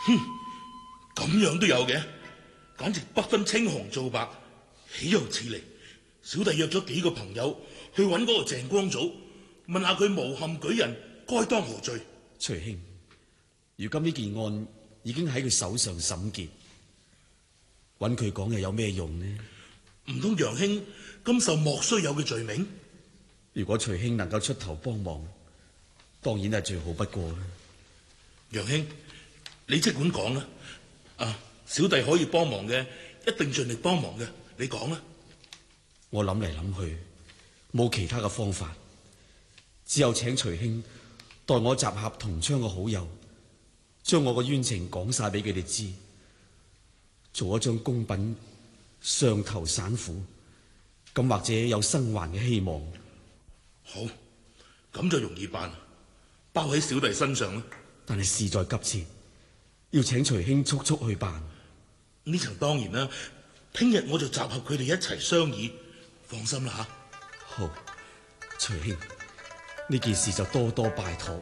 咁樣都有嘅，簡直不分青紅皂白，豈有此理！小弟約咗幾個朋友去揾嗰個鄭光祖，問下佢誣陷舉人該當何罪。 徐兄，如今呢件案已經喺佢手上審結，揾佢講又有咩用呢？ 唔通楊兄甘受莫須有嘅罪名？ 如果徐兄能夠出頭幫忙，當然係最好不過啦。 楊兄，你即管講啦。小弟可以幫忙嘅，一定盡力幫忙嘅。你講啦。 我諗嚟諗去，冇其他嘅方法，只有請徐兄代我集合同窗嘅好友，將我嘅冤情講晒俾佢哋知，做一張公品上投省府，咁或者有生還嘅希望。 好，咁就容易辦，包喺小弟身上啦。 但係事在急切，要請徐兄速速去辦。 呢層當然啦，聽日我就集合佢哋一齊商議。放心啦吓。 好，徐兄，呢件事就多多拜託。